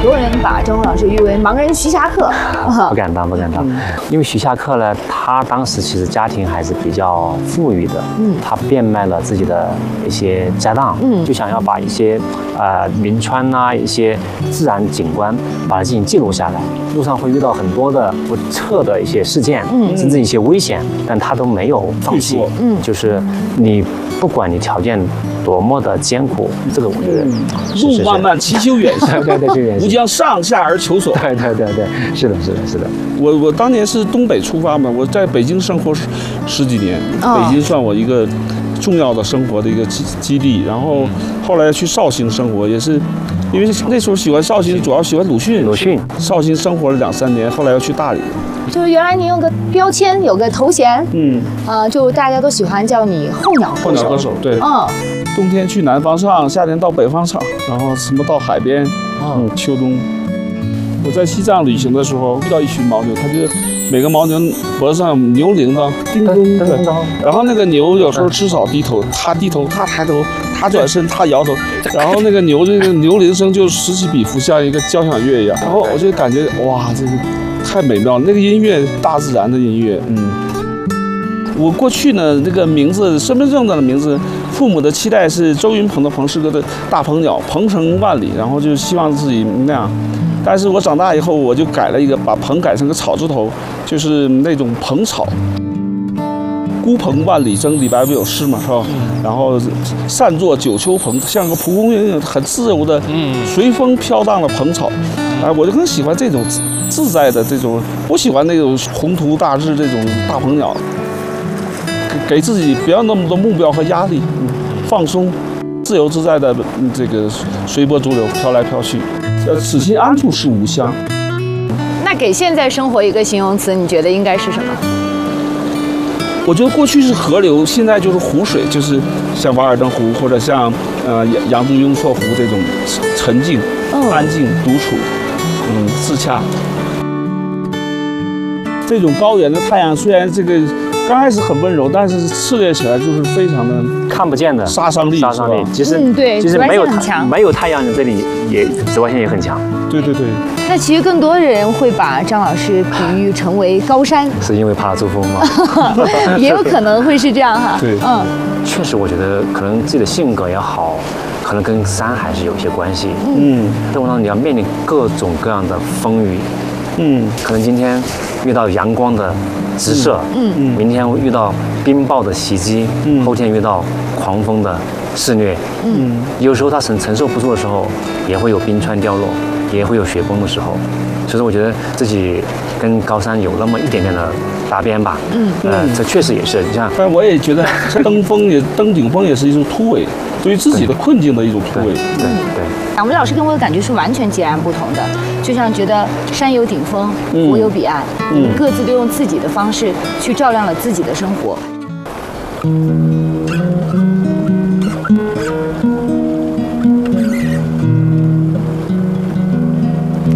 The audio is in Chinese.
多人把张宏老师誉为盲人徐霞客。 不敢当，不敢当。因为徐霞客呢，他当时其实家庭还是比较富裕的，他变卖了自己的一些家当，就想要把一些名川呐、一些自然景观把它进行记录下来。路上会遇到很多的不测的一些事件，甚至一些危险，但他都没有放弃。就是你不管你条件多么的艰苦，这个我觉得路漫漫其修远兮， 对， 吾将上下而求索。 对，是的。 我当年是东北出发嘛，我在北京生活十几年，北京算我一个重要的生活的一个基地。然后后来去绍兴生活，也是因为那时候喜欢绍兴，主要喜欢鲁迅。绍兴生活了2、3年，后来要去大理。 就是原来你有个标签，有个头衔，就大家都喜欢叫你候鸟歌手。 对，冬天去南方唱，夏天到北方唱，然后什么到海边，秋冬。我在西藏旅行的时候遇到一群牦牛，它就每个牦牛脖子上有牛铃铛，叮咚的。然后那个牛有时候吃草低头，它低头，它抬头，它转身，它摇头，然后那个牛这个牛铃声就此起彼伏，像一个交响乐一样。然后我就感觉哇，这个太美妙了，那个音乐，大自然的音乐，我过去呢，那个名字，身份证上的名字，父母的期待是周云鹏的鹏是个大鹏鸟，鹏程万里，然后就希望自己那样。但是我长大以后，我就改了一个，把鹏改成个草字头，就是那种蓬草。孤蓬万里征，李白不有诗嘛，是吧？然后散作九秋蓬，像个蒲公英很自由的，随风飘荡的蓬草。我就更喜欢这种自在的这种，不喜欢那种宏图大志这种大鹏鸟。给自己不要那么多目标和压力，放松，自由自在的这个随波逐流，飘来飘去。此心安处是吾乡。 那给现在生活一个形容词，你觉得应该是什么？ 我觉得过去是河流，现在就是湖水，就是像瓦尔登湖或者像扬州雍措湖这种沉静、安静、独处，自洽。这种高原的太阳虽然这个刚开始很温柔，但是炽烈起来就是非常的看不见的杀伤力。 其实对， 其实没有太阳，这里也紫外线也很强。对。 那其实更多的人会把张老师比喻成为高山， 是因为怕珠峰吗？ 也有可能会是这样哈。 对， 确实，我觉得可能自己的性格也好，可能跟山还是有一些关系。生活当中你要面临各种各样的风雨。可能今天遇到阳光的直射，明天会遇到冰雹的袭击，后天遇到狂风的肆虐，有时候他承受不住的时候，也会有冰川掉落，也会有雪崩的时候，所以说我觉得自己跟高山有那么一点点的搭边吧，这确实也是，你像， 但我也觉得登顶峰也是一种突围，对于自己的困境的一种突围， 对。 两位老师跟我的感觉是完全截然不同的，就像觉得山有顶峰，湖有彼岸，你们各自都用自己的方式去照亮了自己的生活。